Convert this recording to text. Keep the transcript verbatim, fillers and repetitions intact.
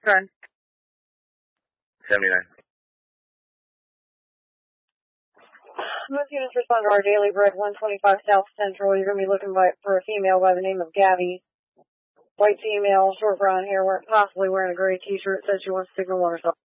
Okay. seventy-nine. Most units respond to our daily bread, one twenty-five South Central. You're going to be looking by, for a female by the name of Gabby. White female, short brown hair, possibly wearing a gray t-shirt, says she wants to signal on herself.